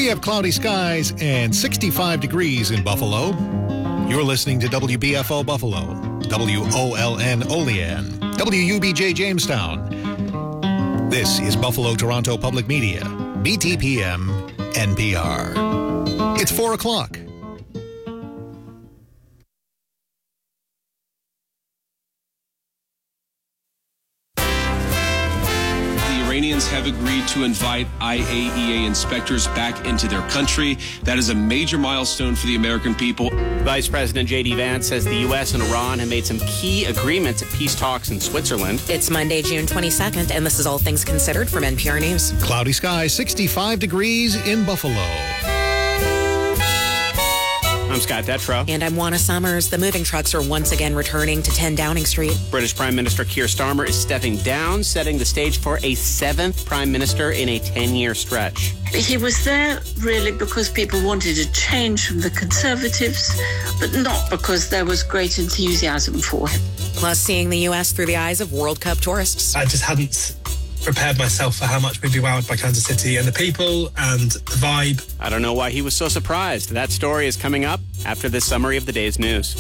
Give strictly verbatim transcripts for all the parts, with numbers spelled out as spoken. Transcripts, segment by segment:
We have cloudy skies and sixty-five degrees in Buffalo. You're listening to W B F O Buffalo, W O L N Olean, W U B J Jamestown. This is Buffalo Toronto Public Media, B T P M, N P R. It's four o'clock. Iranians have agreed to invite I A E A inspectors back into their country. That is a major milestone for the American people. Vice President J D Vance says the U S and Iran have made some key agreements at peace talks in Switzerland. It's Monday, June twenty-second, and this is All Things Considered from N P R News. Cloudy skies, sixty-five degrees in Buffalo. I'm Scott Detrow. And I'm Juana Summers. The moving trucks are once again returning to ten Downing Street. British Prime Minister Keir Starmer is stepping down, setting the stage for a seventh Prime Minister in a ten-year stretch. He was there really because people wanted a change from the Conservatives, but not because there was great enthusiasm for him. Plus, seeing the U S through the eyes of World Cup tourists. I just hadn't prepared myself for how much we'd be wowed by Kansas City and the people and the vibe. I don't know why he was so surprised. That story is coming up after this summary of the day's news.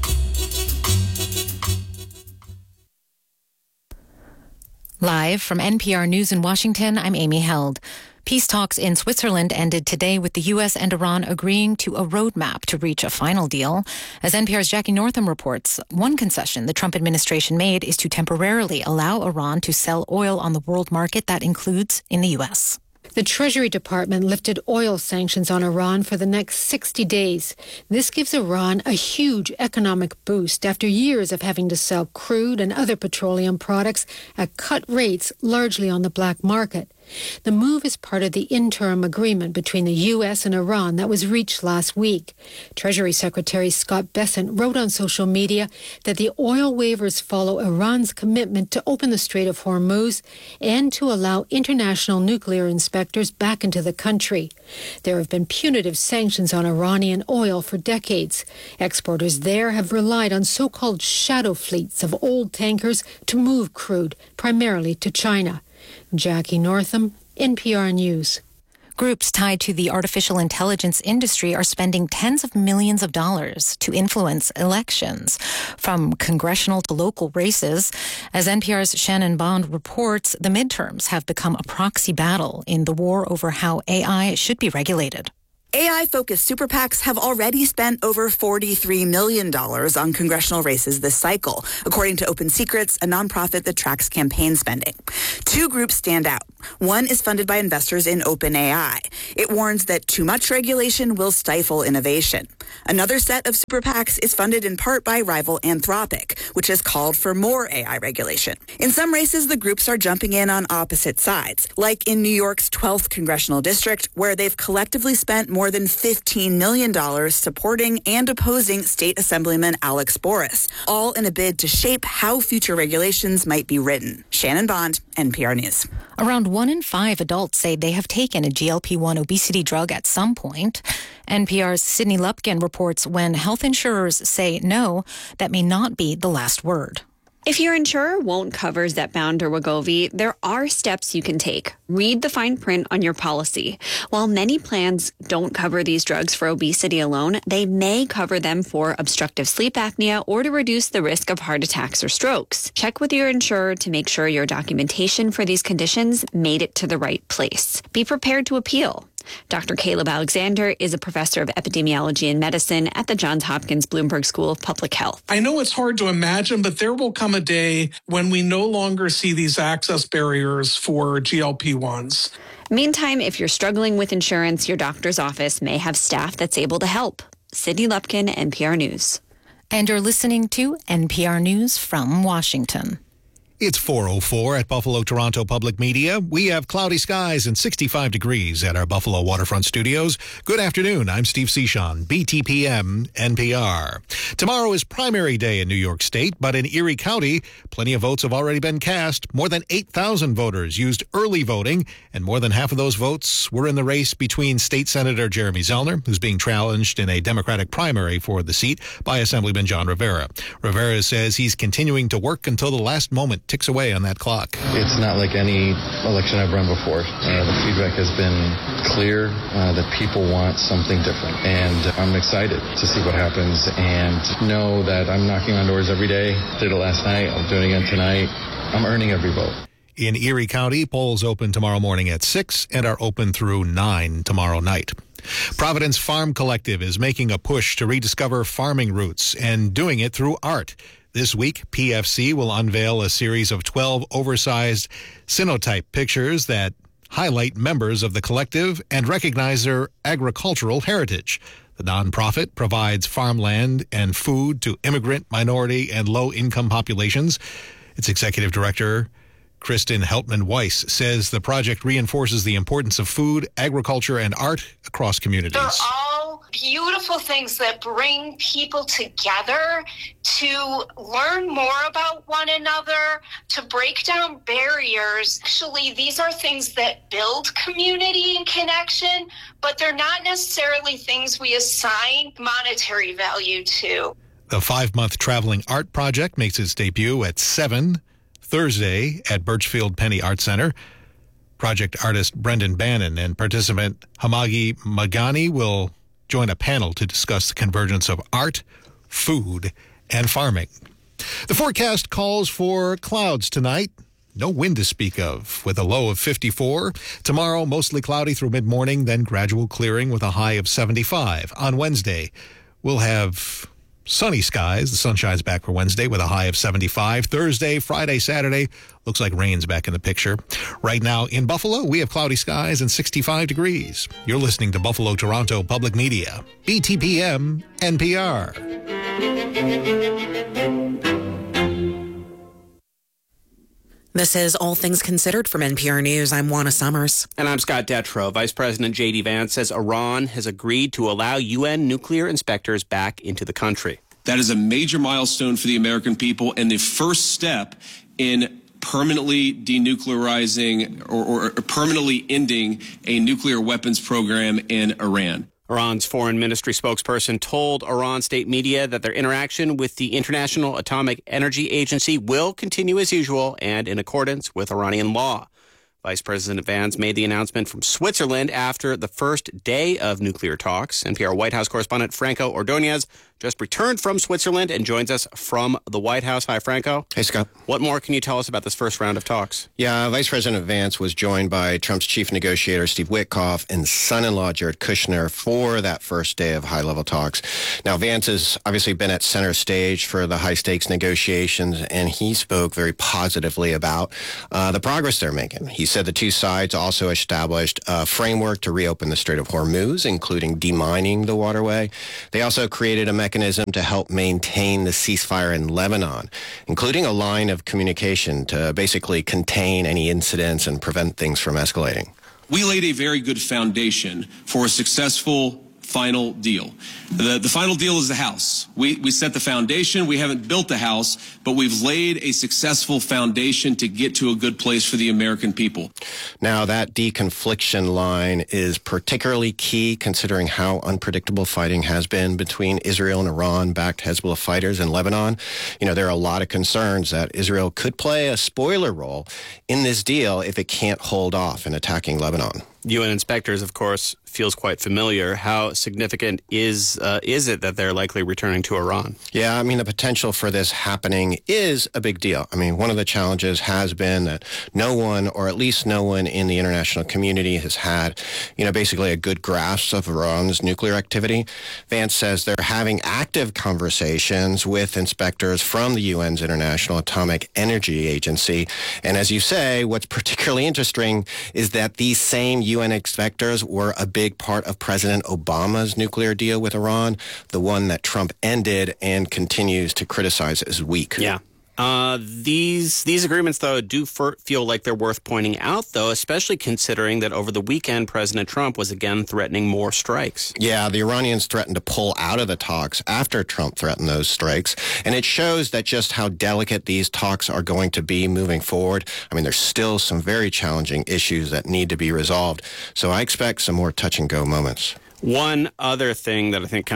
Live from N P R News in Washington, I'm Amy Held. Peace talks in Switzerland ended today with the U S and Iran agreeing to a roadmap to reach a final deal. As N P R's Jackie Northam reports, one concession the Trump administration made is to temporarily allow Iran to sell oil on the world market. That includes in the U S. The Treasury Department lifted oil sanctions on Iran for the next sixty days. This gives Iran a huge economic boost after years of having to sell crude and other petroleum products at cut rates, largely on the black market. The move is part of the interim agreement between the U S and Iran that was reached last week. Treasury Secretary Scott Bessent wrote on social media that the oil waivers follow Iran's commitment to open the Strait of Hormuz and to allow international nuclear inspectors back into the country. There have been punitive sanctions on Iranian oil for decades. Exporters there have relied on so-called shadow fleets of old tankers to move crude, primarily to China. Jackie Northam, N P R News. Groups tied to the artificial intelligence industry are spending tens of millions of dollars to influence elections, from congressional to local races. As N P R's Shannon Bond reports, the midterms have become a proxy battle in the war over how A I should be regulated. A I-focused super PACs have already spent over forty-three million dollars on congressional races this cycle, according to Open Secrets, a nonprofit that tracks campaign spending. Two groups stand out. One is funded by investors in OpenAI. It warns that too much regulation will stifle innovation. Another set of super PACs is funded in part by rival Anthropic, which has called for more A I regulation. In some races, the groups are jumping in on opposite sides, like in New York's twelfth congressional district, where they've collectively spent more than fifteen million dollars supporting and opposing State Assemblyman Alex Boris, all in a bid to shape how future regulations might be written. Shannon Bond, N P R News. Around one in five adults say they have taken a G L P one obesity drug at some point. N P R's Sydney Lupkin reports when health insurers say no, that may not be the last word. If your insurer won't cover Zepbound or Wegovy, there are steps you can take. Read the fine print on your policy. While many plans don't cover these drugs for obesity alone, they may cover them for obstructive sleep apnea or to reduce the risk of heart attacks or strokes. Check with your insurer to make sure your documentation for these conditions made it to the right place. Be prepared to appeal. Doctor Caleb Alexander is a professor of epidemiology and medicine at the Johns Hopkins Bloomberg School of Public Health. I know it's hard to imagine, but there will come a day when we no longer see these access barriers for G L P ones. Meantime, if you're struggling with insurance, your doctor's office may have staff that's able to help. Sydney Lupkin, N P R News. And you're listening to N P R News from Washington. It's four oh four at Buffalo Toronto Public Media. We have cloudy skies and sixty-five degrees at our Buffalo Waterfront Studios. Good afternoon. I'm Steve Cichon, B T P M, N P R. Tomorrow is primary day in New York State, but in Erie County, plenty of votes have already been cast. More than eight thousand voters used early voting, and more than half of those votes were in the race between State Senator Jeremy Zellner, who's being challenged in a Democratic primary for the seat, by Assemblyman John Rivera. Rivera says he's continuing to work until the last moment ticks away on that clock. It's not like any election I've run before. Uh, the feedback has been clear uh, that people want something different. And I'm excited to see what happens and know that I'm knocking on doors every day. Did it last night. I'll do it again tonight. I'm earning every vote. In Erie County, polls open tomorrow morning at six and are open through nine tomorrow night. Providence Farm Collective is making a push to rediscover farming roots and doing it through art. This week, P F C will unveil a series of twelve oversized cyanotype pictures that highlight members of the collective and recognize their agricultural heritage. The nonprofit provides farmland and food to immigrant, minority, and low-income populations. Its executive director, Kristen Heltman-Weiss, says the project reinforces the importance of food, agriculture, and art across communities. They're all beautiful things that bring people together to learn more about one another, to break down barriers. Actually, these are things that build community and connection, but they're not necessarily things we assign monetary value to. The five-month traveling art project makes its debut at seven Thursday at Birchfield Penny Art Center. Project artist Brendan Bannon and participant Hamagi Magani will join a panel to discuss the convergence of art, food, and farming. The forecast calls for clouds tonight. No wind to speak of, with a low of fifty-four. Tomorrow, mostly cloudy through mid-morning, then gradual clearing with a high of seventy-five. On Wednesday, we'll have sunny skies. The sun shines back for Wednesday with a high of seventy-five. Thursday, Friday, Saturday, looks like rain's back in the picture. Right now in Buffalo, we have cloudy skies and sixty-five degrees. You're listening to Buffalo Toronto Public Media, B T P M, N P R. This is All Things Considered from N P R News. I'm Juana Summers. And I'm Scott Detrow. Vice President J D. Vance says Iran has agreed to allow U N nuclear inspectors back into the country. That is a major milestone for the American people and the first step in permanently denuclearizing or, or permanently ending a nuclear weapons program in Iran. Iran's foreign ministry spokesperson told Iran state media that their interaction with the International Atomic Energy Agency will continue as usual and in accordance with Iranian law. Vice President Vance made the announcement from Switzerland after the first day of nuclear talks. N P R White House correspondent Franco Ordonez just returned from Switzerland and joins us from the White House. Hi, Franco. Hey, Scott. What more can you tell us about this first round of talks? Yeah, Vice President Vance was joined by Trump's chief negotiator, Steve Witkoff, and son-in-law, Jared Kushner, for that first day of high-level talks. Now, Vance has obviously been at center stage for the high-stakes negotiations, and he spoke very positively about uh, the progress they're making. He said the two sides also established a framework to reopen the Strait of Hormuz, including demining the waterway. They also created a mechanism to help maintain the ceasefire in Lebanon, including a line of communication to basically contain any incidents and prevent things from escalating. We laid a very good foundation for a successful final deal. The, the final deal is the house. We, we set the foundation. We haven't built the house, but we've laid a successful foundation to get to a good place for the American people. Now, that deconfliction line is particularly key considering how unpredictable fighting has been between Israel and Iran-backed Hezbollah fighters in Lebanon. You know, there are a lot of concerns that Israel could play a spoiler role in this deal if it can't hold off in attacking Lebanon. U N inspectors, of course, feels quite familiar. How significant is uh, is it that they're likely returning to Iran? Yeah, I mean, the potential for this happening is a big deal. I mean, one of the challenges has been that no one, or at least no one in the international community, has had, you know, basically a good grasp of Iran's nuclear activity. Vance says they're having active conversations with inspectors from the U N's International Atomic Energy Agency. And as you say, what's particularly interesting is that these same U N inspectors were a big part of President Obama's nuclear deal with Iran, the one that Trump ended and continues to criticize as weak. Yeah. Uh, these these agreements, though, do for, feel like they're worth pointing out, though, especially considering that over the weekend, President Trump was again threatening more strikes. Yeah, the Iranians threatened to pull out of the talks after Trump threatened those strikes. And it shows that just how delicate these talks are going to be moving forward. I mean, there's still some very challenging issues that need to be resolved. So I expect some more touch and go moments. One other thing that I think kind of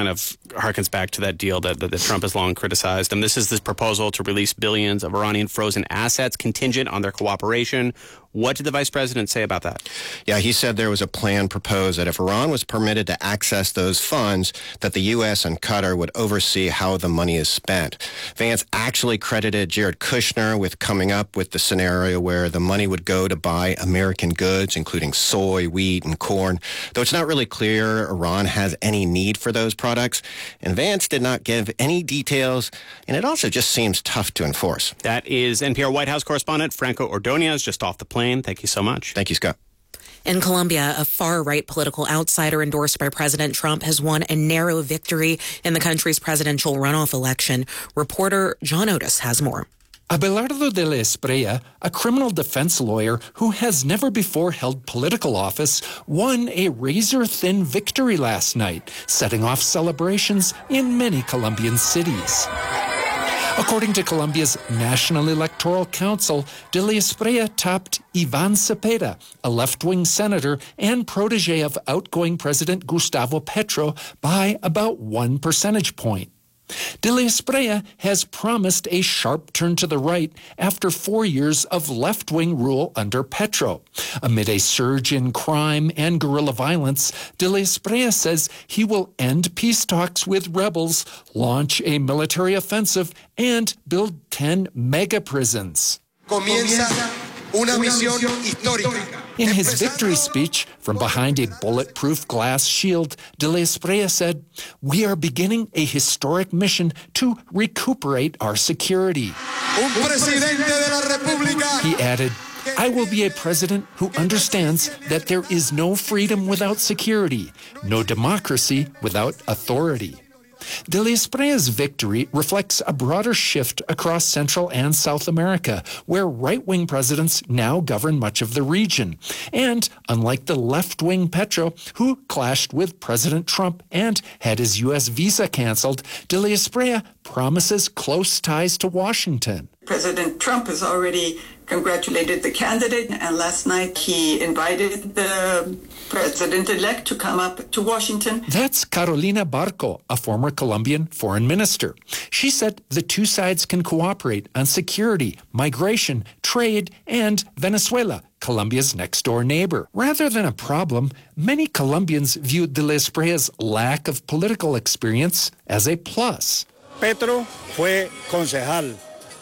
harkens back to that deal that, that, that Trump has long criticized. And this is this proposal to release billions of Iranian frozen assets contingent on their cooperation. What did the vice president say about that? Yeah, he said there was a plan proposed that if Iran was permitted to access those funds, that the U S and Qatar would oversee how the money is spent. Vance actually credited Jared Kushner with coming up with the scenario where the money would go to buy American goods, including soy, wheat, and corn, though it's not really clear Iran has any need for those products. And Vance did not give any details, and it also just seems tough to enforce. That is N P R White House correspondent Franco Ordonez, just off the plane. Thank you so much. Thank you, Scott. In Colombia, a far-right political outsider endorsed by President Trump has won a narrow victory in the country's presidential runoff election. Reporter John Otis has more. Abelardo de la Espriella, a criminal defense lawyer who has never before held political office, won a razor-thin victory last night, setting off celebrations in many Colombian cities. According to Colombia's National Electoral Council, de la Espriella topped Ivan Cepeda, a left-wing senator and protege of outgoing President Gustavo Petro, by about one percentage point. De la Espriella has promised a sharp turn to the right after four years of left-wing rule under Petro. Amid a surge in crime and guerrilla violence, de la Espriella says he will end peace talks with rebels, launch a military offensive, and build ten mega prisons. Comienza una misión histórica. In his victory speech from behind a bulletproof glass shield, de la Espriella said, "We are beginning a historic mission to recuperate our security." Un presidente de la República. He added, "I will be a president who understands that there is no freedom without security, no democracy without authority." De la Espriella's victory reflects a broader shift across Central and South America, where right-wing presidents now govern much of the region. And unlike the left-wing Petro, who clashed with President Trump and had his U S visa canceled, de la Espriella promises close ties to Washington. President Trump has already congratulated the candidate, and last night he invited the president-elect to come up to Washington. That's Carolina Barco, a former Colombian foreign minister. She said the two sides can cooperate on security, migration, trade, and Venezuela, Colombia's next-door neighbor. Rather than a problem, many Colombians viewed de la Espriella's lack of political experience as a plus. Petro fue concejal.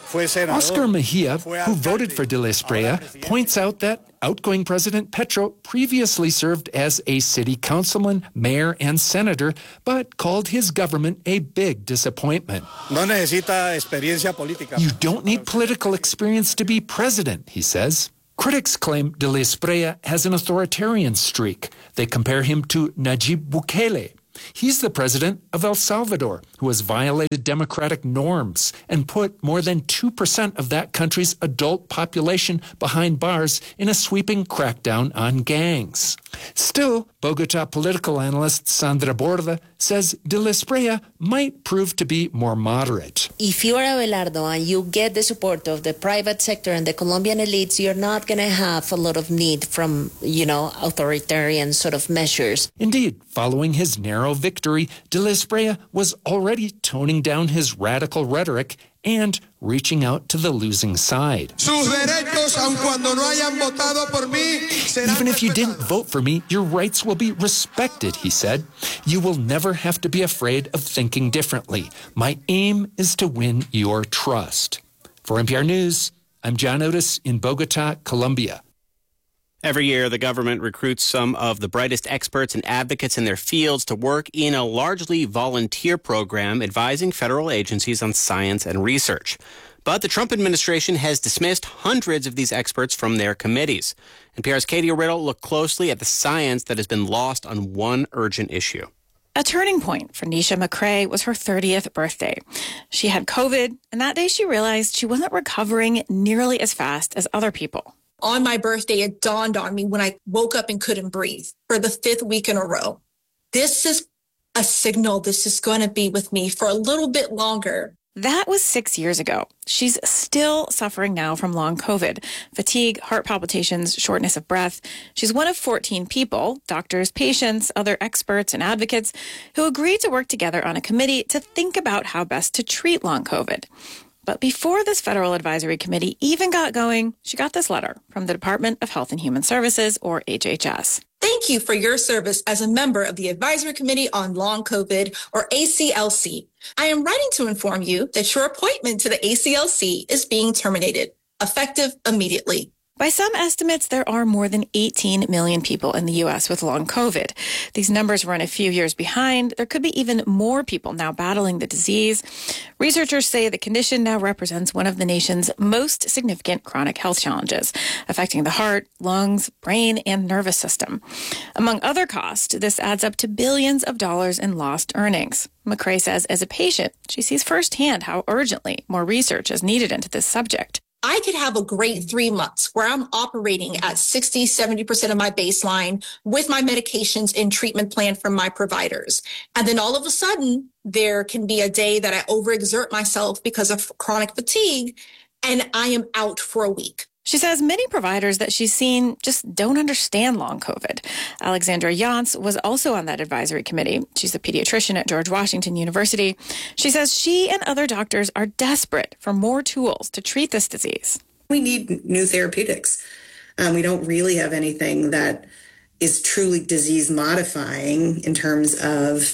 Oscar Mejia, who voted for de la Espriella, points out that outgoing President Petro previously served as a city councilman, mayor, and senator, but called his government a big disappointment. No necesita experiencia política. You don't need political experience to be president, he says. Critics claim de la Espriella has an authoritarian streak. They compare him to Nayib Bukele. He's the president of El Salvador, who has violated democratic norms and put more than two percent of that country's adult population behind bars in a sweeping crackdown on gangs. Still, Bogota political analyst Sandra Borda says de la Espriella might prove to be more moderate. If you're Abelardo and you get the support of the private sector and the Colombian elites, you're not going to have a lot of need from, you know, authoritarian sort of measures. Indeed, following his narrow victory, de la Espriella was already toning down his radical rhetoric and reaching out to the losing side. Even if you didn't vote for me, your rights will be respected, he said. You will never have to be afraid of thinking differently. My aim is to win your trust. For N P R News, I'm John Otis in Bogota, Colombia. Every year, the government recruits some of the brightest experts and advocates in their fields to work in a largely volunteer program advising federal agencies on science and research. But the Trump administration has dismissed hundreds of these experts from their committees. N P R's Katie Riddle looked closely at the science that has been lost on one urgent issue. A turning point for Nisha McCrae was her thirtieth birthday. She had COVID, and that day she realized she wasn't recovering nearly as fast as other people. On my birthday, it dawned on me when I woke up and couldn't breathe for the fifth week in a row. This is a signal this is going to be with me for a little bit longer That was six years ago. She's still suffering now from long COVID, fatigue, heart palpitations, shortness of breath. She's one of fourteen people, doctors, patients, other experts, and advocates, who agreed to work together on a committee to think about how best to treat long COVID. But before this federal advisory committee even got going, she got this letter from the Department of Health and Human Services, or H H S. Thank you for your service as a member of the Advisory Committee on Long COVID, or A C L C. I am writing to inform you that your appointment to the A C L C is being terminated, effective immediately. By some estimates, there are more than eighteen million people in the U S with long COVID. These numbers run a few years behind. There could be even more people now battling the disease. Researchers say the condition now represents one of the nation's most significant chronic health challenges, affecting the heart, lungs, brain, and nervous system. Among other costs, this adds up to billions of dollars in lost earnings. McCrae says as a patient, she sees firsthand how urgently more research is needed into this subject. I could have a great three months where I'm operating at sixty, seventy percent of my baseline with my medications and treatment plan from my providers. And then all of a sudden, there can be a day that I overexert myself because of chronic fatigue, and I am out for a week. She says many providers that she's seen just don't understand long COVID. Alexandra Yance was also on that advisory committee. She's a pediatrician at George Washington University. She says she and other doctors are desperate for more tools to treat this disease. We need new therapeutics. Um, we don't really have anything that is truly disease modifying in terms of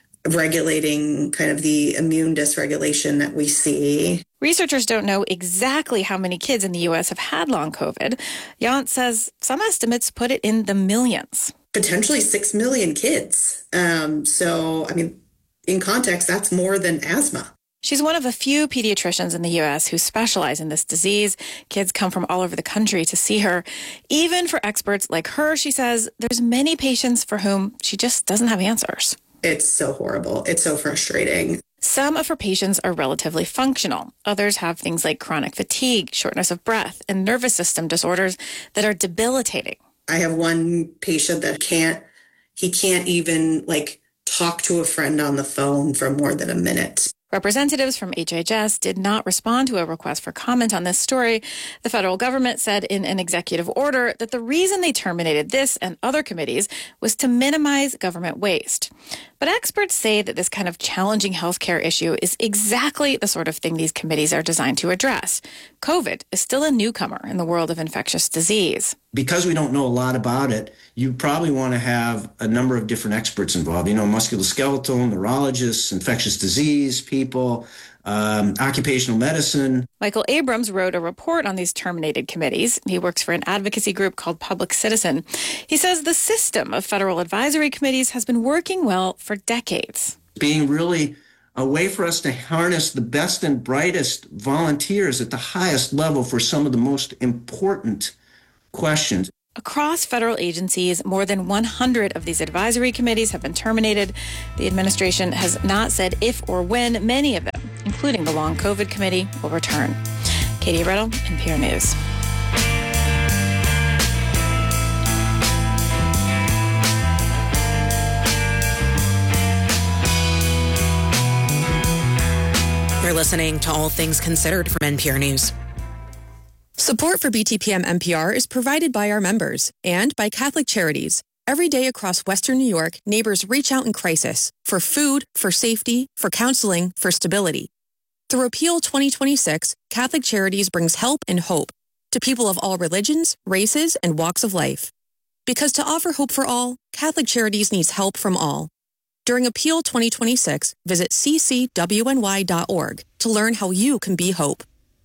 regulating kind of the immune dysregulation that we see. Researchers don't know exactly how many kids in the U S have had long COVID. Yance says some estimates put it in the millions. Potentially six million kids. Um, so, I mean, in context, that's more than asthma. She's one of a few pediatricians in the U S who specialize in this disease. Kids come from all over the country to see her. Even for experts like her, she says there's many patients for whom she just doesn't have answers. It's so horrible. It's so frustrating. Some of her patients are relatively functional. Others have things like chronic fatigue, shortness of breath, and nervous system disorders that are debilitating. I have one patient that can't, he can't even like talk to a friend on the phone for more than a minute. Representatives from H H S did not respond to a request for comment on this story. The federal government said in an executive order that the reason they terminated this and other committees was to minimize government waste. But experts say that this kind of challenging healthcare issue is exactly the sort of thing these committees are designed to address. COVID is still a newcomer in the world of infectious disease. Because we don't know a lot about it, you probably want to have a number of different experts involved. You know, musculoskeletal, neurologists, infectious disease people, um, occupational medicine. Michael Abrams wrote a report on these terminated committees. He works for an advocacy group called Public Citizen. He says the system of federal advisory committees has been working well for decades. Being really a way for us to harness the best and brightest volunteers at the highest level for some of the most important questions. Across federal agencies, more than one hundred of these advisory committees have been terminated. The administration has not said if or when many of them, including the long COVID committee, will return. Katie Riddle, N P R News. You're listening to All Things Considered from N P R News. Support for B T P M N P R is provided by our members and by Catholic Charities. Every day across Western New York, neighbors reach out in crisis for food, for safety, for counseling, for stability. Through Appeal twenty twenty-six, Catholic Charities brings help and hope to people of all religions, races, and walks of life. Because to offer hope for all, Catholic Charities needs help from all. During Appeal twenty twenty-six, visit c c w n y dot org to learn how you can be hope.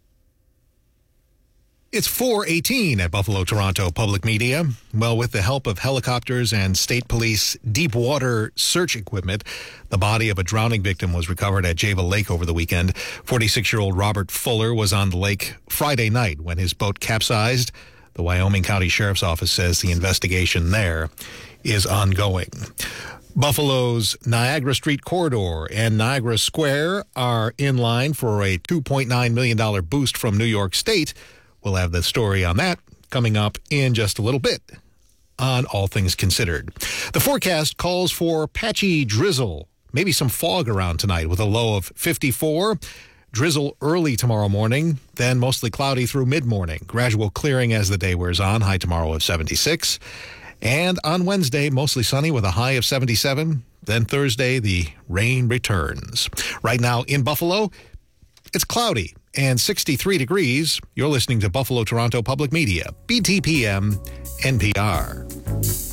It's four eighteen at Buffalo Toronto Public Media. Well, with the help of helicopters and state police deep water search equipment, the body of a drowning victim was recovered at Java Lake over the weekend. forty-six-year-old Robert Fuller was on the lake Friday night when his boat capsized. The Wyoming County Sheriff's Office says the investigation there is ongoing. Buffalo's Niagara Street Corridor and Niagara Square are in line for a two point nine million dollars boost from New York State. We'll have the story on that coming up in just a little bit on All Things Considered. The forecast calls for patchy drizzle, maybe some fog around tonight with a low of fifty-four. drizzle early tomorrow morning, then mostly cloudy through mid-morning. Gradual clearing as the day wears on. High tomorrow of seventy-six. And on Wednesday, mostly sunny with a high of seventy-seven. Then Thursday, the rain returns. Right now in Buffalo, it's cloudy and sixty-three degrees. You're listening to Buffalo Toronto Public Media, B T P M, N P R.